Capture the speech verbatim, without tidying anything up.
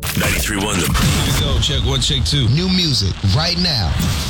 ninety-three point one. The- Here we go. Check one, check two. New music right now.